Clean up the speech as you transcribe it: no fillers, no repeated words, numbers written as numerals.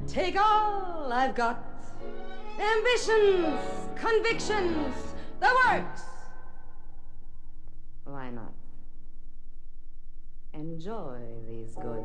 Take all I've got. Ambitions, convictions, the works. Why not? Enjoy these goods.